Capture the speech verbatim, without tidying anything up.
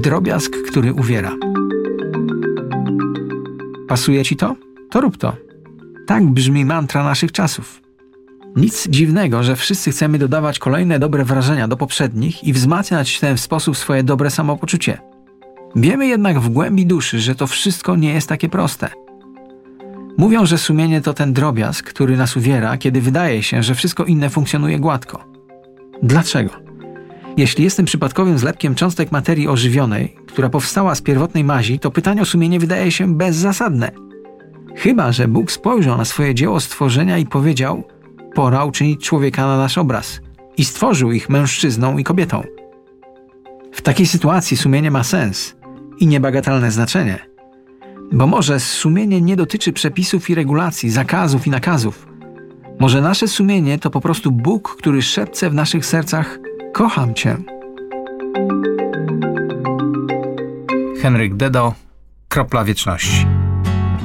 drobiazg, który uwiera. Pasuje ci to? To rób to. Tak brzmi mantra naszych czasów. Nic dziwnego, że wszyscy chcemy dodawać kolejne dobre wrażenia do poprzednich i wzmacniać w ten sposób swoje dobre samopoczucie. Wiemy jednak w głębi duszy, że to wszystko nie jest takie proste. Mówią, że sumienie to ten drobiazg, który nas uwiera, kiedy wydaje się, że wszystko inne funkcjonuje gładko. Dlaczego? Jeśli jestem przypadkowym zlepkiem cząstek materii ożywionej, która powstała z pierwotnej mazi, to pytanie o sumienie wydaje się bezzasadne. Chyba że Bóg spojrzał na swoje dzieło stworzenia i powiedział: pora uczynić człowieka na nasz obraz, i stworzył ich mężczyzną i kobietą. W takiej sytuacji sumienie ma sens i niebagatelne znaczenie. Bo może sumienie nie dotyczy przepisów i regulacji, zakazów i nakazów. Może nasze sumienie to po prostu Bóg, który szepce w naszych sercach: kocham Cię. Henryk Dedo, Kropla Wieczności.